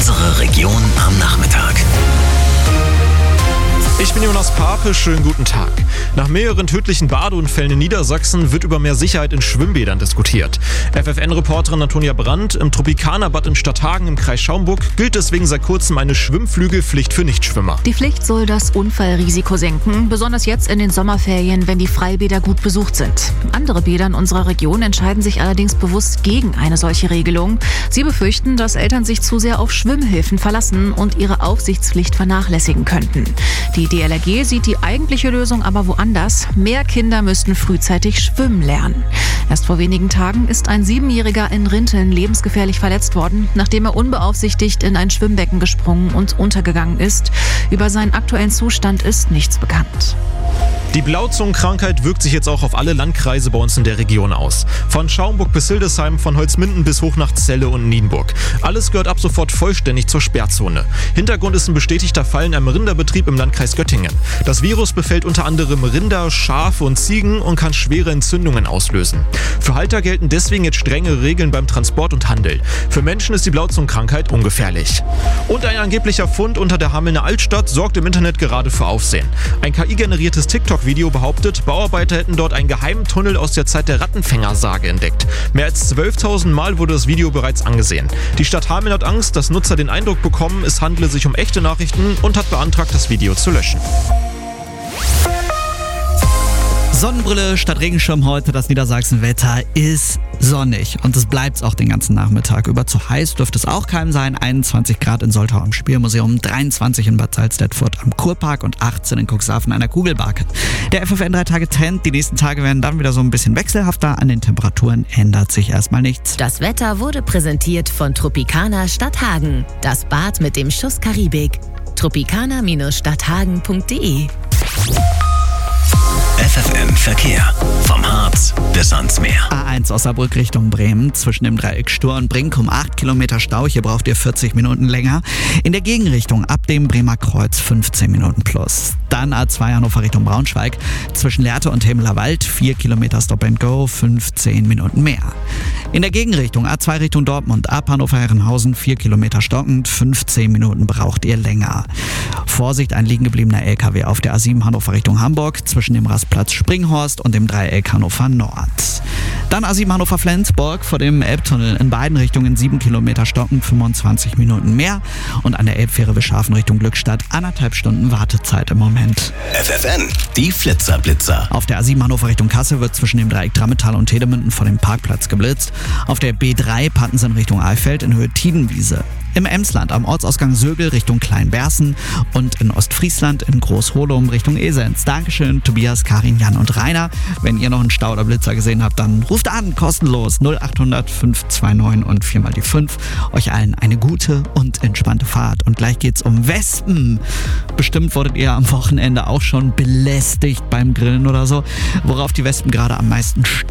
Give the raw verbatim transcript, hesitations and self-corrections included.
Unsere Region am Nachmittag. Ich bin Jonas Pape, schönen guten Tag. Nach mehreren tödlichen Badeunfällen in Niedersachsen wird über mehr Sicherheit in Schwimmbädern diskutiert. F F N-Reporterin Antonia Brandt: Im Tropikanerbad in Stadthagen im Kreis Schaumburg gilt deswegen seit kurzem eine Schwimmflügelpflicht für Nichtschwimmer. Die Pflicht soll das Unfallrisiko senken, besonders jetzt in den Sommerferien, wenn die Freibäder gut besucht sind. Andere Bäder in unserer Region entscheiden sich allerdings bewusst gegen eine solche Regelung. Sie befürchten, dass Eltern sich zu sehr auf Schwimmhilfen verlassen und ihre Aufsichtspflicht vernachlässigen könnten. Die D L R G sieht die eigentliche Lösung aber woanders. Mehr Kinder müssten frühzeitig schwimmen lernen. Erst vor wenigen Tagen ist ein Siebenjähriger in Rinteln lebensgefährlich verletzt worden, nachdem er unbeaufsichtigt in ein Schwimmbecken gesprungen und untergegangen ist. Über seinen aktuellen Zustand ist nichts bekannt. Die Blauzungenkrankheit wirkt sich jetzt auch auf alle Landkreise bei uns in der Region aus. Von Schaumburg bis Hildesheim, von Holzminden bis hoch nach Celle und Nienburg. Alles gehört ab sofort vollständig zur Sperrzone. Hintergrund ist ein bestätigter Fall in einem Rinderbetrieb im Landkreis Göttingen. Das Virus befällt unter anderem Rinder, Schafe und Ziegen und kann schwere Entzündungen auslösen. Für Halter gelten deswegen jetzt strenge Regeln beim Transport und Handel. Für Menschen ist die Blauzungenkrankheit ungefährlich. Und ein angeblicher Fund unter der Hamelner Altstadt sorgt im Internet gerade für Aufsehen. Ein K I-generiertes TikTok-Video behauptet, Bauarbeiter hätten dort einen geheimen Tunnel aus der Zeit der Rattenfängersage entdeckt. Mehr als zwölftausend Mal wurde das Video bereits angesehen. Die Stadt Hameln hat Angst, dass Nutzer den Eindruck bekommen, es handle sich um echte Nachrichten und hat beantragt, das Video zu löschen. Sonnenbrille statt Regenschirm heute. Das Niedersachsenwetter ist sonnig und es bleibt auch den ganzen Nachmittag über. Zu heiß dürfte es auch keinem sein. einundzwanzig Grad in Soltau am Spielmuseum, dreiundzwanzig in Bad Salzdetfurt am Kurpark und achtzehn in Cuxhaven an der Kugelbarke. Der F F N drei Tage Trend. Die nächsten Tage werden dann wieder so ein bisschen wechselhafter. An den Temperaturen ändert sich erstmal nichts. Das Wetter wurde präsentiert von Tropicana Stadthagen. Das Bad mit dem Schuss Karibik. tropicana Stadthagen punkt de F F N Verkehr. Vom Harz bis ans Meer. A eins Osnabrück Richtung Bremen. Zwischen dem Dreieck Stur und Brink um acht Kilometer Stau. Hier braucht ihr vierzig Minuten länger. In der Gegenrichtung ab dem Bremer Kreuz fünfzehn Minuten plus. Dann A zwei Hannover Richtung Braunschweig. Zwischen Lehrte und Hemeler Wald vier Kilometer Stop and Go, fünfzehn Minuten mehr. In der Gegenrichtung A zwei Richtung Dortmund. Ab Hannover Herrenhausen vier Kilometer stockend, fünfzehn Minuten braucht ihr länger. Vorsicht, ein liegen gebliebener L K W auf der A sieben Hannover Richtung Hamburg. Zwischen dem Rastplatz Springhorst und dem Dreieck Hannover Nord. Dann A sieben Hannover Flensburg vor dem Elbtunnel in beiden Richtungen sieben Kilometer stockend, fünfundzwanzig Minuten mehr. Und an der Elbfähre bis Schafen Richtung Glückstadt anderthalb Stunden Wartezeit im Moment. F F N, die Flitzerblitzer. Auf der A sieben Hannover Richtung Kassel wird zwischen dem Dreieck Drammetal und Tedemünden vor dem Parkplatz geblitzt. Auf der B drei Pattensen Richtung Eifeld in Höhe Tiedenwiese. Im Emsland am Ortsausgang Sögel Richtung Kleinbersen und in Ostfriesland in Großholum Richtung Esens. Dankeschön Tobias, Karin, Jan und Rainer. Wenn ihr noch einen Stau oder Blitzer gesehen habt, dann ruft an, kostenlos null acht hundert fünf zwei neun und viermal die fünf. Euch allen eine gute und entspannte Fahrt. Und gleich geht's um Wespen. Bestimmt wurdet ihr am Wochenende auch schon belästigt beim Grillen oder so. Worauf die Wespen gerade am meisten stehen.